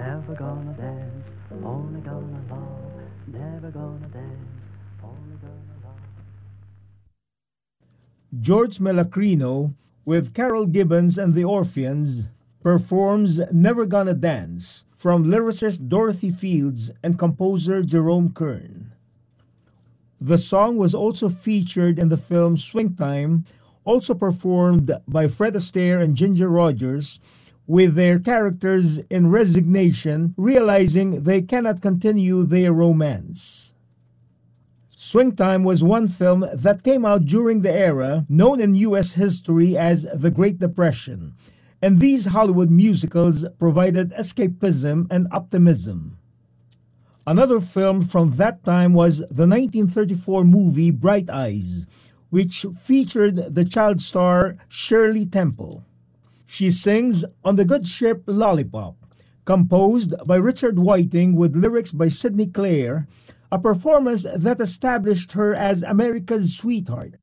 Never gonna dance, only gonna love. Never gonna dance, only gonna love. George Malacrino, with Carol Gibbons and the Orpheans, performs Never Gonna Dance from lyricist Dorothy Fields and composer Jerome Kern. The song was also featured in the film Swing Time, also performed by Fred Astaire and Ginger Rogers, with their characters in resignation, realizing they cannot continue their romance. Swing Time was one film that came out during the era known in U.S. history as the Great Depression, and these Hollywood musicals provided escapism and optimism. Another film from that time was the 1934 movie Bright Eyes, which featured the child star Shirley Temple. She sings On the Good Ship Lollipop, composed by Richard Whiting with lyrics by Sidney Clare, a performance that established her as America's sweetheart.